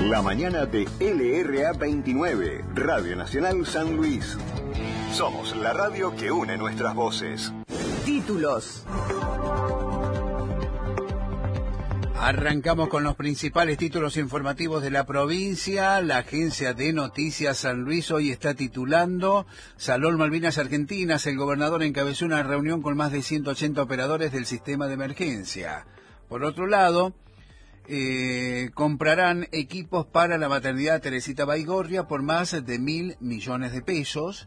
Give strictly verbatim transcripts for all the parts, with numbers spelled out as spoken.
La mañana de L R A veintinueve, Radio Nacional San Luis. Somos la radio que une nuestras voces. Títulos. Arrancamos con los principales títulos informativos de la provincia. La agencia de noticias San Luis hoy está titulando Salón Malvinas Argentinas. El gobernador encabezó una reunión con más de ciento ochenta operadores del sistema de emergencia. Por otro lado, eh, comprarán equipos para la maternidad Teresita Baigorria por más de mil millones de pesos.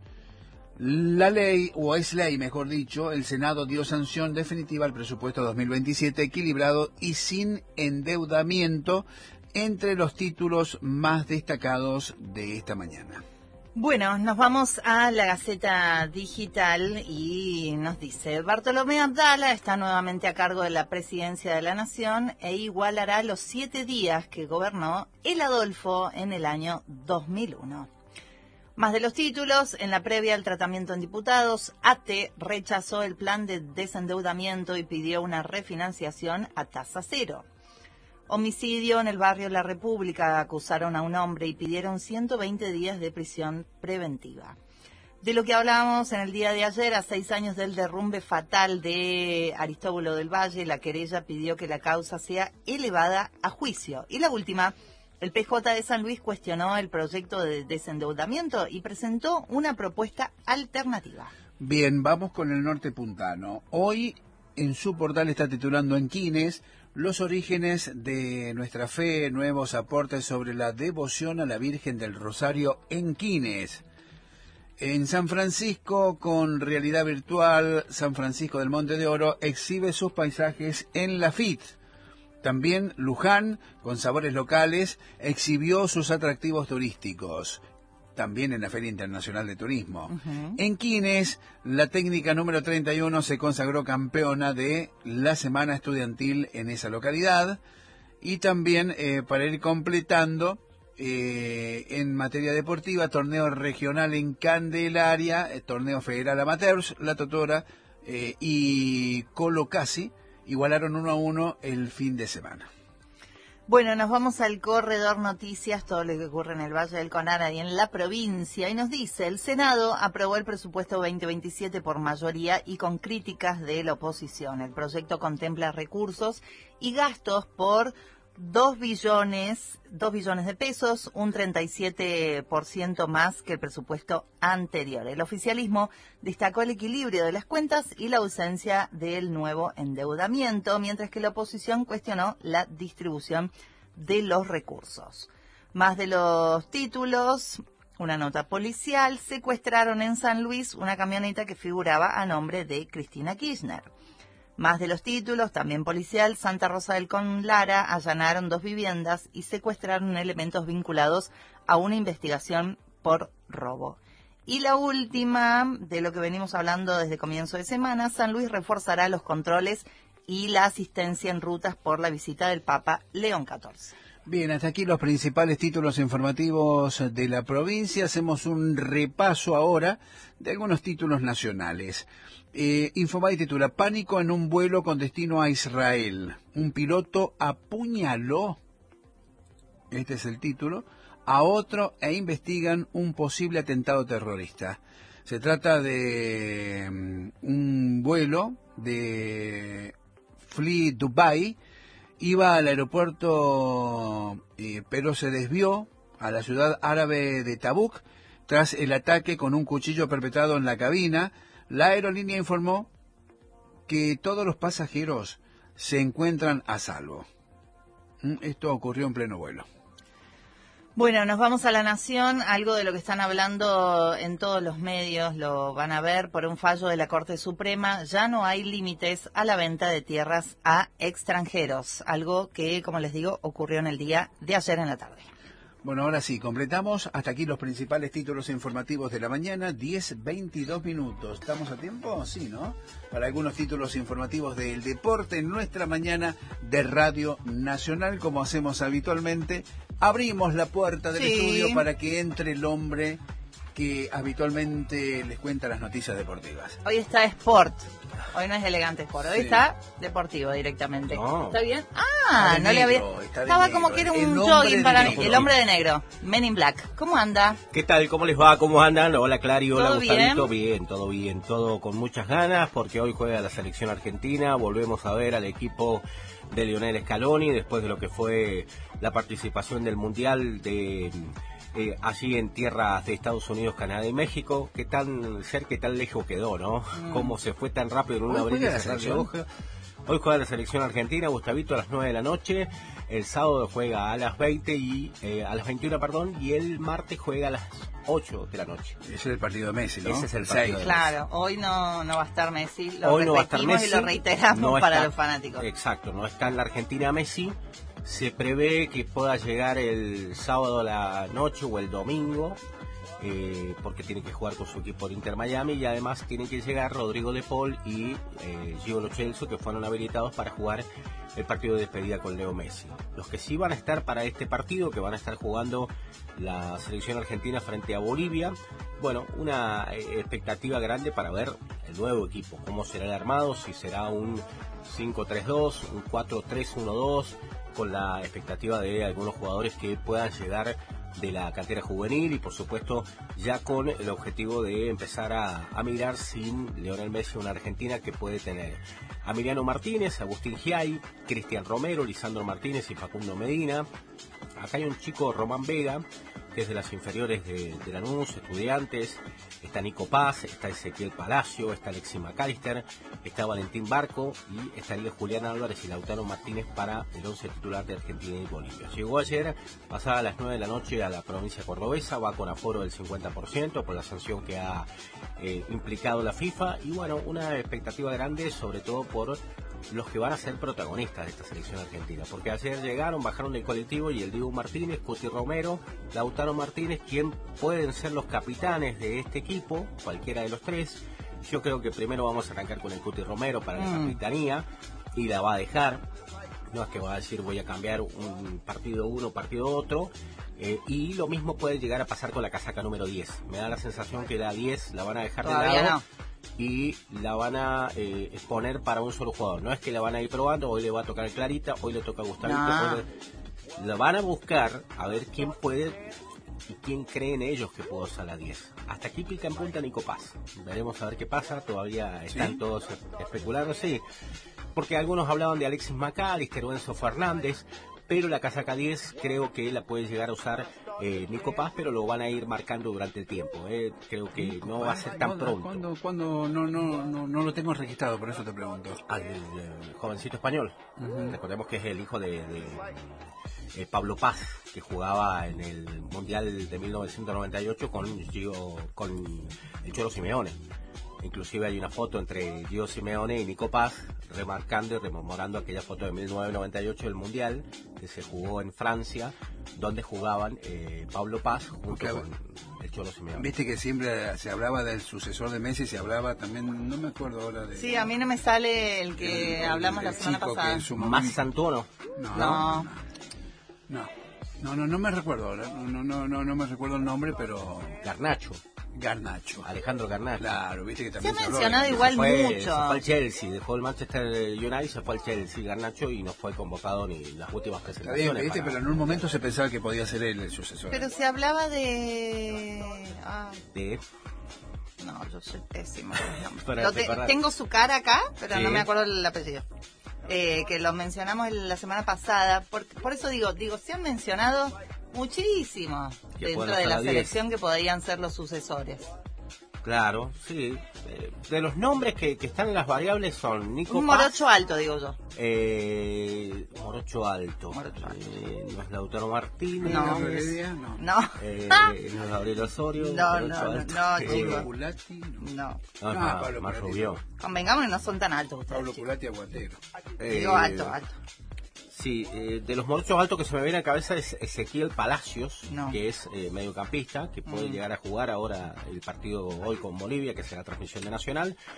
La ley, o es ley mejor dicho, el Senado dio sanción definitiva al presupuesto dos mil veintisiete, equilibrado y sin endeudamiento, entre los títulos más destacados de esta mañana. Bueno, nos vamos a la Gaceta Digital y nos dice: Bartolomé Abdala está nuevamente a cargo de la presidencia de la Nación e igualará los siete días que gobernó el Adolfo en el año dos mil uno. Más de los títulos, en la previa al tratamiento en diputados, A T E rechazó el plan de desendeudamiento y pidió una refinanciación a tasa cero. Homicidio en el barrio La República, acusaron a un hombre y pidieron ciento veinte días de prisión preventiva. De lo que hablábamos en el día de ayer, a seis años del derrumbe fatal de Aristóbulo del Valle, la querella pidió que la causa sea elevada a juicio. Y la última, el P J de San Luis cuestionó el proyecto de desendeudamiento y presentó una propuesta alternativa. Bien, vamos con el norte puntano. Hoy en su portal está titulando en Quines los orígenes de nuestra fe, nuevos aportes sobre la devoción a la Virgen del Rosario en Quines. En San Francisco, con realidad virtual, San Francisco del Monte de Oro exhibe sus paisajes en la F I T. También Luján, con sabores locales, exhibió sus atractivos turísticos, también en la Feria Internacional de Turismo. Uh-huh. En Quines, la técnica número treinta y uno se consagró campeona de la Semana Estudiantil en esa localidad. Y también, eh, para ir completando, eh, en materia deportiva, torneo regional en Candelaria, eh, torneo federal amateurs, La Totora eh, y Colocasi igualaron uno a uno el fin de semana. Bueno, nos vamos al corredor noticias, todo lo que ocurre en el Valle del Conara y en la provincia, y nos dice: el Senado aprobó el presupuesto veinte veintisiete por mayoría y con críticas de la oposición. El proyecto contempla recursos y gastos por dos billones, dos billones de pesos, un treinta y siete por ciento más que el presupuesto anterior. El oficialismo destacó el equilibrio de las cuentas y la ausencia del nuevo endeudamiento, mientras que la oposición cuestionó la distribución de los recursos. Más de los títulos, una nota policial: secuestraron en San Luis una camioneta que figuraba a nombre de Cristina Kirchner. Más de los títulos, también policial: Santa Rosa del Conlara allanaron dos viviendas y secuestraron elementos vinculados a una investigación por robo. Y la última, de lo que venimos hablando desde comienzo de semana: San Luis reforzará los controles y la asistencia en rutas por la visita del Papa León catorce. Bien, hasta aquí los principales títulos informativos de la provincia. Hacemos un repaso ahora de algunos títulos nacionales. Eh, Infobae titula: pánico en un vuelo con destino a Israel. Un piloto apuñaló, este es el título, a otro e investigan un posible atentado terrorista. Se trata de um, un vuelo de Fly Dubai. Iba al aeropuerto, eh, pero se desvió a la ciudad árabe de Tabuk tras el ataque con un cuchillo perpetrado en la cabina. La aerolínea informó que todos los pasajeros se encuentran a salvo. Esto ocurrió en pleno vuelo. Bueno, nos vamos a La Nación. Algo de lo que están hablando en todos los medios lo van a ver. Por un fallo de la Corte Suprema, ya no hay límites a la venta de tierras a extranjeros. Algo que, como les digo, ocurrió en el día de ayer en la tarde. Bueno, ahora sí, completamos. Hasta aquí los principales títulos informativos de la mañana, diez veintidós minutos. ¿Estamos a tiempo? Sí, ¿no? Para algunos títulos informativos del deporte en nuestra mañana de Radio Nacional, como hacemos habitualmente. Abrimos la puerta del sí. estudio para que entre el hombre que habitualmente les cuenta las noticias deportivas. Hoy está Sport. Hoy no es Elegante Sport. Hoy Sí. está Deportivo directamente. No. ¿Está bien? Ah, Está de no le había... negro, está de Estaba negro. como que era El un hombre jogging de para mí. negro. El hombre de negro. Men in Black. ¿Cómo anda? ¿Qué tal? ¿Cómo les va? ¿Cómo andan? Hola Clary, hola ¿Todo Gustavito. bien? Bien, todo bien, todo con muchas ganas porque hoy juega la selección argentina. Volvemos a ver al equipo de Lionel Scaloni después de lo que fue la participación del Mundial de eh, allí en tierras de Estados Unidos, Canadá y México. Qué tan cerca, qué tan lejos quedó, ¿no? Mm. Cómo se fue tan rápido en una ¿Hoy juega brisa la se selección? redujo. Hoy juega la selección argentina, Gustavito, a las nueve de la noche. El sábado juega a las veinte y eh, a las veintiuna, perdón, y el martes juega a las ocho de la noche. Ese es el partido de Messi, ¿no? Ese es el seis. partido de Claro, hoy no, no va a estar Messi. Lo Hoy no va a estar repetimos Messi. y lo reiteramos no para está- los fanáticos. Exacto, no está en la Argentina Messi. Se prevé que pueda llegar el sábado a la noche o el domingo, eh, porque tiene que jugar con su equipo de Inter Miami, y además tienen que llegar Rodrigo de Paul y eh, Gio Lo Celso, que fueron habilitados para jugar el partido de despedida con Leo Messi. Los que sí van a estar para este partido, que van a estar jugando la selección argentina frente a Bolivia, bueno, una eh, expectativa grande para ver el nuevo equipo, cómo será el armado, si será un cinco tres dos, un cuatro tres uno dos, con la expectativa de algunos jugadores que puedan llegar de la cantera juvenil y por supuesto ya con el objetivo de empezar a, a mirar sin Lionel Messi una Argentina que puede tener a Emiliano Martínez, Agustín Giai, Cristian Romero, Lisandro Martínez y Facundo Medina. Acá hay un chico, Román Vega, que es de las inferiores de, de Lanús, Estudiantes. Está Nico Paz, está Ezequiel Palacio, está Alexis McAllister, está Valentín Barco y estaría Julián Álvarez y Lautaro Martínez para el once titular de Argentina y Bolivia. Llegó ayer, pasada las nueve de la noche, a la provincia cordobesa, va con aforo del cincuenta por ciento por la sanción que ha eh, implicado la FIFA, y bueno, una expectativa grande sobre todo por los que van a ser protagonistas de esta selección argentina, porque ayer llegaron, bajaron del colectivo y el Diego Martínez, Cuti Romero, Lautaro Martínez, quien pueden ser los capitanes de este equipo, cualquiera de los tres. Yo creo que primero vamos a arrancar con el Cuti Romero para la Mm. capitanía y la va a dejar. No es que va a decir voy a cambiar un partido uno, partido otro. Eh, y lo mismo puede llegar a pasar con la casaca número diez. Me da la sensación que la diez la van a dejar de Todavía lado no. y la van a eh, exponer para un solo jugador. No es que la van a ir probando, hoy le va a tocar Clarita, hoy le toca a Gustavito. No. hoy le- La van a buscar a ver quién puede y quién cree en ellos que puede usar la diez. Hasta aquí pica en punta Nico Paz. Veremos a ver qué pasa, todavía están ¿Sí? todos especulando, sí. Porque algunos hablaban de Alexis McAllister o Enzo Fernández, pero la casaca diez creo que la puede llegar a usar eh, Nico Paz, pero lo van a ir marcando durante el tiempo. eh. Creo que no va a ser tan ¿Cuándo- pronto. ¿Cuándo, cuándo? No, no, no, no lo tengo registrado, por eso te pregunto. Al eh, jovencito español. Ujú. Recordemos que es el hijo de, de, eh, Pablo Paz, que jugaba en el Mundial de mil novecientos noventa y ocho con, Gio, con el Cholo Simeone. Inclusive hay una foto entre Gio Simeone y Nico Paz, remarcando y rememorando aquella foto de mil novecientos noventa y ocho del Mundial, que se jugó en Francia, donde jugaban eh, Pablo Paz junto Claro. con el Cholo Simeone. Viste que siempre se hablaba del sucesor de Messi, se hablaba también, no me acuerdo ahora de... Sí, a mí no me sale el que el- hablamos el la semana chico que pasada. en su Más momento- Santuono. No, No. no, no, no, no me recuerdo ahora, no, no, no, no me recuerdo el nombre, pero Garnacho, Garnacho. Alejandro Garnacho. Claro, viste que Se ha también se habló de- mencionado igual se fue, mucho. Se fue al Chelsea, dejó el Manchester United, se fue al Chelsea, Garnacho, y no fue convocado ni en las últimas Está bien, presentaciones. viste, para- pero en un momento se pensaba que podía ser él el sucesor. Pero se hablaba de... Ay, de- no, yo soy pésima. Para Lo te- recordar. tengo su cara acá, pero Sí. no me acuerdo el apellido. Eh, que lo mencionamos el- la semana pasada. Por, por eso digo, digo, se han mencionado muchísimo Que dentro pueden de ser la las diez. selección que podrían ser los sucesores. Claro, sí. Eh, de los nombres que, que están en las variables son Nico Un Paz, morocho alto, digo yo. eh, Morocho Alto, Morocho Alto. Eh, no es Lautaro Martínez, No. ¿Carlos Heredia? No. No, eh, no es Gabriel Osorio, No, Morocho no, no, Alto. no, Eh, chicos. Pablo Culati, no. no. No, Ah, es más, Pablo más Culati. Rubio. Convengamos que no son tan altos ustedes, Pablo chicos. Culati aguatero. Digo Eh, alto, alto. Sí, eh, de los morochos altos que se me viene a la cabeza es Ezequiel Palacios, No. que es eh, mediocampista, que puede Mm. llegar a jugar ahora el partido hoy con Bolivia, que será transmisión de Nacional.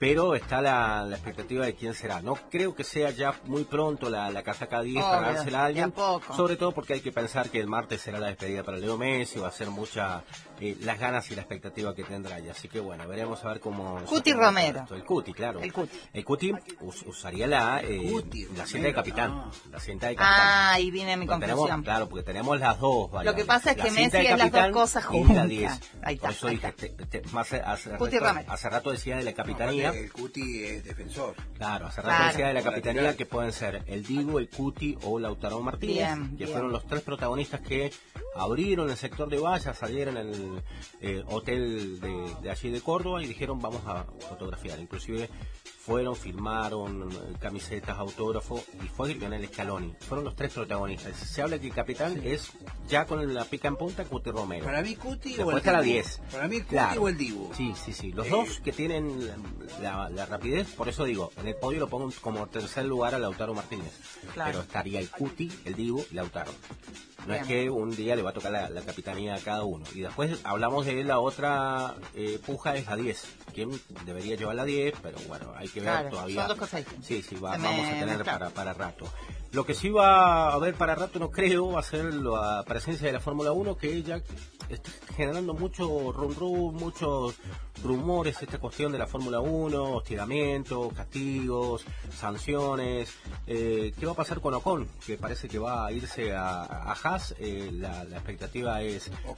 pero está la, la expectativa de quién será. No creo que sea ya muy pronto la, la casaca diez para Obvio, dársela a alguien, de a poco. sobre todo porque hay que pensar que el martes será la despedida para Leo Messi, va a ser mucha eh, las ganas y la expectativa que tendrá ella. Así que bueno, veremos a ver cómo... Cuti Romero. El Cuti, claro. El Cuti. El Cuti us, usaría la, eh, Cuti, la cinta de capitán. no. La cinta de capitán. Ah, ahí viene mi Porque confusión. tenemos, claro, porque tenemos las dos variables. Lo que pasa es La que cinta Messi de es las dos capitán cosas y la juntas. diez. Ahí está, Por eso ahí dije, está. te- te- más hace, Cuti rato, Romero. hace rato decía de la capitanía. Aparte, el Cuti es defensor. Claro, hace rato Claro. decía de la capitanía Lateral. que pueden ser el Divo, el Cuti o Lautaro Martínez, Bien, que bien. fueron los tres protagonistas que abrieron el sector de vallas, salieron en el eh, hotel de, de allí de Córdoba y dijeron vamos a fotografiar. Inclusive fueron, filmaron eh, camisetas, autógrafos y fue Lionel Scaloni. Fueron los tres protagonistas. Se habla que el capitán es ya con la pica en punta Cuti Romero. Para mí Cuti o Después el está la Dibu. diez. Para mí Cuti Claro. o el Dibu. Sí, sí, sí. Los Eh, dos que tienen la, la rapidez, por eso digo, en el podio lo pongo como tercer lugar a Lautaro Martínez. Claro. Pero estaría el Cuti, el Dibu y Lautaro. No Bien. es que un día le va a tocar la, la capitanía a cada uno. Y después hablamos de la otra eh, puja, es la diez. ¿Quién debería llevar la diez? Pero bueno, hay que ver Claro, todavía. son dos cosas distintas. Sí, sí, va- Se me vamos a tener mezclan. para, para rato. Lo que sí va a haber para rato, no creo, va a ser la presencia de la Fórmula uno, que ya está generando mucho rum rum, muchos rumores, esta cuestión de la Fórmula uno, hostigamientos, castigos, sanciones. Eh, ¿Qué va a pasar con Ocon? Que parece que va a irse a, a Haas. Eh, la, la expectativa es